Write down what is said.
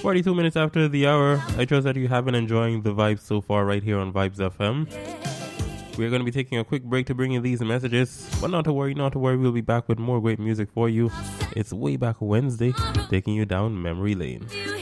42 minutes after the hour. I trust that you have been enjoying the vibes so far right here on Vibes FM. We're going to be taking a quick break to bring you these messages. But not to worry. We'll be back with more great music for you. It's Way Back Wednesday, taking you down memory lane.